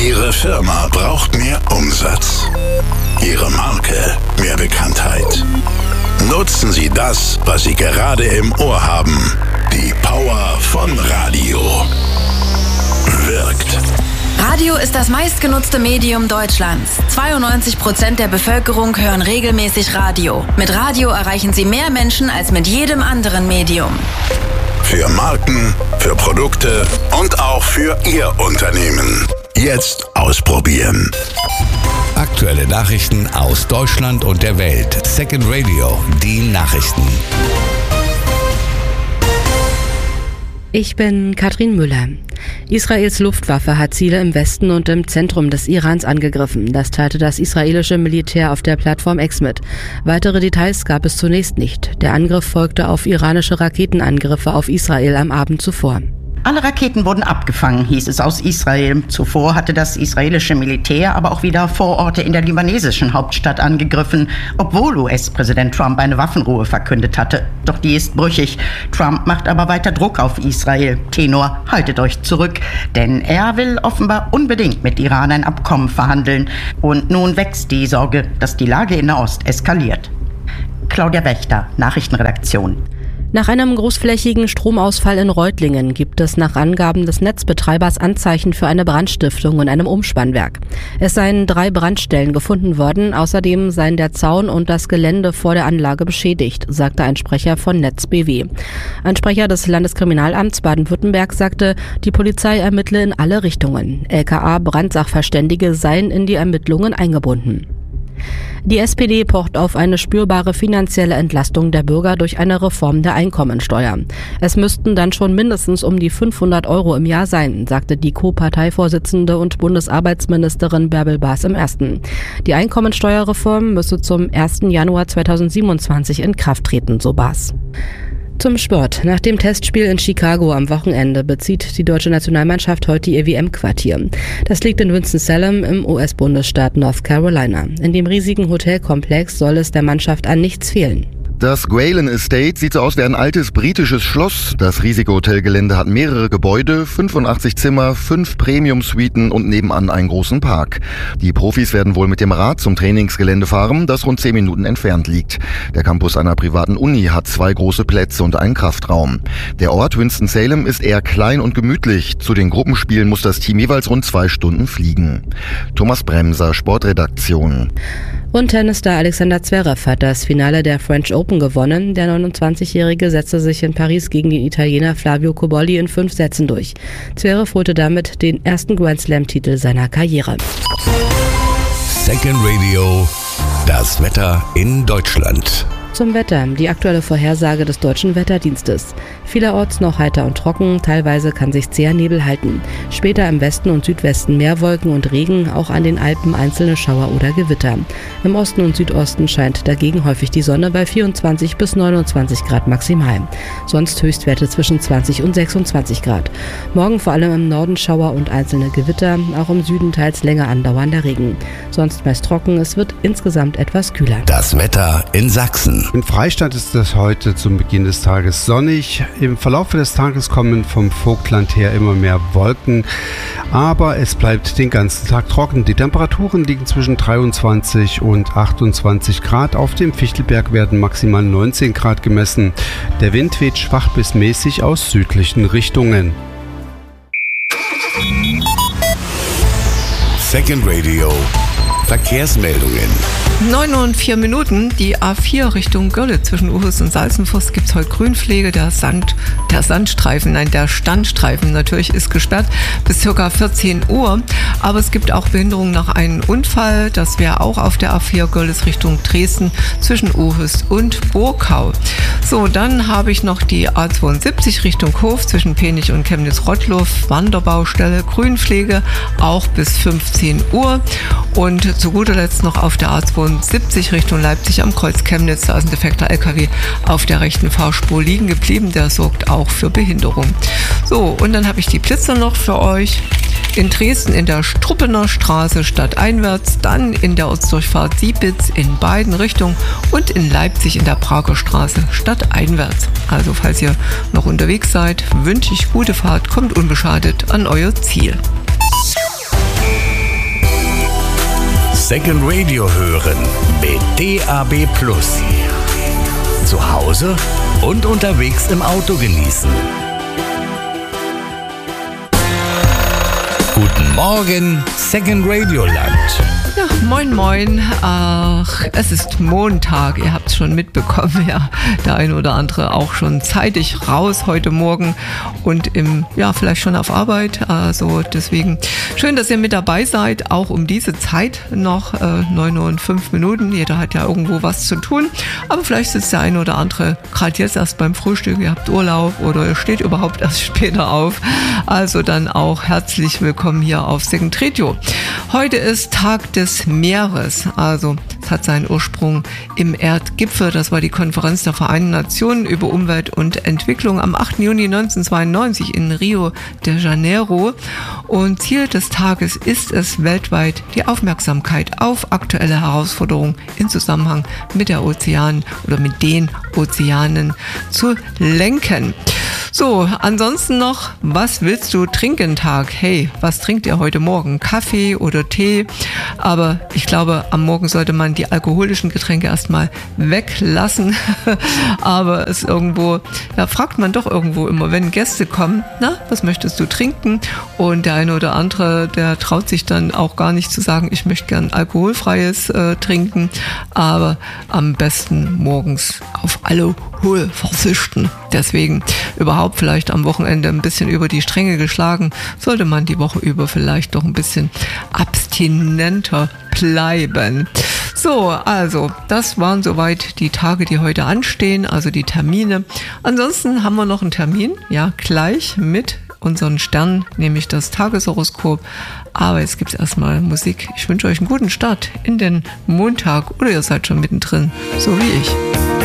Ihre Firma braucht mehr Umsatz. Ihre Marke mehr Bekanntheit. Nutzen Sie das, was Sie gerade im Ohr haben. Die Power von Radio. Wirkt. Radio ist das meistgenutzte Medium Deutschlands. 92% der Bevölkerung hören regelmäßig Radio. Mit Radio erreichen Sie mehr Menschen als mit jedem anderen Medium. Für Marken, für Produkte und auch für Ihr Unternehmen. Jetzt ausprobieren. Aktuelle Nachrichten aus Deutschland und der Welt. Second Radio, die Nachrichten. Ich bin Katrin Müller. Israels Luftwaffe hat Ziele im Westen und im Zentrum des Irans angegriffen. Das teilte das israelische Militär auf der Plattform X mit. Weitere Details gab es zunächst nicht. Der Angriff folgte auf iranische Raketenangriffe auf Israel am Abend zuvor. Alle Raketen wurden abgefangen, hieß es aus Israel. Zuvor hatte das israelische Militär aber auch wieder Vororte in der libanesischen Hauptstadt angegriffen, obwohl US-Präsident Trump eine Waffenruhe verkündet hatte. Doch die ist brüchig. Trump macht aber weiter Druck auf Israel. Tenor, haltet euch zurück, denn er will offenbar unbedingt mit Iran ein Abkommen verhandeln. Und nun wächst die Sorge, dass die Lage in Nahost eskaliert. Claudia Wächter, Nachrichtenredaktion. Nach einem großflächigen Stromausfall in Reutlingen gibt es nach Angaben des Netzbetreibers Anzeichen für eine Brandstiftung in einem Umspannwerk. Es seien 3 Brandstellen gefunden worden, außerdem seien der Zaun und das Gelände vor der Anlage beschädigt, sagte ein Sprecher von Netz BW. Ein Sprecher des Landeskriminalamts Baden-Württemberg sagte, die Polizei ermittle in alle Richtungen. LKA-Brandsachverständige seien in die Ermittlungen eingebunden. Die SPD pocht auf eine spürbare finanzielle Entlastung der Bürger durch eine Reform der Einkommensteuer. Es müssten dann schon mindestens um die 500 € im Jahr sein, sagte die Co-Parteivorsitzende und Bundesarbeitsministerin Bärbel Baas im Ersten. Die Einkommensteuerreform müsse zum 1. Januar 2027 in Kraft treten, so Baas. Zum Sport. Nach dem Testspiel in Chicago am Wochenende bezieht die deutsche Nationalmannschaft heute ihr WM-Quartier. Das liegt in Winston-Salem im US-Bundesstaat North Carolina. In dem riesigen Hotelkomplex soll es der Mannschaft an nichts fehlen. Das Gwalen Estate sieht so aus wie ein altes britisches Schloss. Das riesige Hotelgelände hat mehrere Gebäude, 85 Zimmer, 5 Premium-Suiten und nebenan einen großen Park. Die Profis werden wohl mit dem Rad zum Trainingsgelände fahren, das rund 10 Minuten entfernt liegt. Der Campus einer privaten Uni hat 2 große Plätze und einen Kraftraum. Der Ort Winston-Salem ist eher klein und gemütlich. Zu den Gruppenspielen muss das Team jeweils rund 2 Stunden fliegen. Thomas Bremser, Sportredaktion. Und Tennisstar Alexander Zverev hat das Finale der French Open gewonnen. Der 29-Jährige setzte sich in Paris gegen den Italiener Flavio Cobolli in 5 Sätzen durch. Zverev holte damit den ersten Grand-Slam-Titel seiner Karriere. Second Radio, das Wetter in Deutschland. Zum Wetter, die aktuelle Vorhersage des Deutschen Wetterdienstes. Vielerorts noch heiter und trocken, teilweise kann sich zäher Nebel halten. Später im Westen und Südwesten mehr Wolken und Regen, auch an den Alpen einzelne Schauer oder Gewitter. Im Osten und Südosten scheint dagegen häufig die Sonne bei 24 bis 29 Grad maximal. Sonst Höchstwerte zwischen 20 und 26 Grad. Morgen vor allem im Norden Schauer und einzelne Gewitter, auch im Süden teils länger andauernder Regen. Sonst meist trocken, es wird insgesamt etwas kühler. Das Wetter in Sachsen. Im Freistaat ist es heute zum Beginn des Tages sonnig. Im Verlauf des Tages kommen vom Vogtland her immer mehr Wolken, aber es bleibt den ganzen Tag trocken. Die Temperaturen liegen zwischen 23 und 28 Grad. Auf dem Fichtelberg werden maximal 19 Grad gemessen. Der Wind weht schwach bis mäßig aus südlichen Richtungen. Second Radio. Verkehrsmeldungen. 9:04. Die A4 Richtung Görlitz zwischen Uhus und Salzenfuss gibt es heute Grünpflege. Der Standstreifen natürlich ist gesperrt bis ca. 14 Uhr. Aber es gibt auch Behinderungen nach einem Unfall. Das wäre auch auf der A4 Görlitz Richtung Dresden zwischen Uhus und Burkau. So, dann habe ich noch die A72 Richtung Hof zwischen Penich und Chemnitz-Rottluff. Wanderbaustelle, Grünpflege auch bis 15 Uhr. Und zu guter Letzt noch auf der A72 Richtung Leipzig am Kreuz Chemnitz. Da ist ein defekter LKW auf der rechten Fahrspur liegen geblieben. Der sorgt auch für Behinderung. So, und dann habe ich die Blitzer noch für euch. In Dresden in der Struppener Straße stadteinwärts, dann in der Ortsdurchfahrt Siebitz in beiden Richtungen und in Leipzig in der Prager Straße stadteinwärts. Also falls ihr noch unterwegs seid, wünsche ich gute Fahrt, kommt unbeschadet an euer Ziel. Second Radio hören mit DAB+. Zu Hause und unterwegs im Auto genießen. Guten Morgen, Second Radio Land. Ja, moin moin. Ach, es ist Montag, ihr habt es schon mitbekommen, ja, der eine oder andere auch schon zeitig raus heute Morgen und vielleicht schon auf Arbeit, also deswegen schön, dass ihr mit dabei seid, auch um diese Zeit noch, 9 Uhr und 5 Minuten, jeder hat ja irgendwo was zu tun, aber vielleicht sitzt der eine oder andere gerade jetzt erst beim Frühstück, ihr habt Urlaub oder ihr steht überhaupt erst später auf, also dann auch herzlich willkommen hier auf Second Radio. Heute ist Tag des Meeres, also es hat seinen Ursprung im Erdgipfel, das war die Konferenz der Vereinten Nationen über Umwelt und Entwicklung am 8. Juni 1992 in Rio de Janeiro und Ziel des Tages ist es, weltweit die Aufmerksamkeit auf aktuelle Herausforderungen in Zusammenhang mit der Ozean oder mit den Ozeanen zu lenken. So, ansonsten noch, was willst du trinken, Tag? Hey, was trinkt ihr heute Morgen? Kaffee oder Tee? Aber ich glaube, am Morgen sollte man die alkoholischen Getränke erstmal weglassen. Aber es irgendwo, da fragt man doch irgendwo immer, wenn Gäste kommen, na, was möchtest du trinken? Und der eine oder andere, der traut sich dann auch gar nicht zu sagen, ich möchte gern alkoholfreies trinken. Aber am besten morgens auf Alkohol verzichten. Deswegen überhaupt vielleicht am Wochenende ein bisschen über die Stränge geschlagen, sollte man die Woche über vielleicht doch ein bisschen abstinenter bleiben. So, also das waren soweit die Tage, die heute anstehen, also die Termine. Ansonsten haben wir noch einen Termin, ja, gleich mit unseren Sternen, nämlich das Tageshoroskop. Aber jetzt gibt es erstmal Musik. Ich wünsche euch einen guten Start in den Montag oder ihr seid schon mittendrin, so wie ich.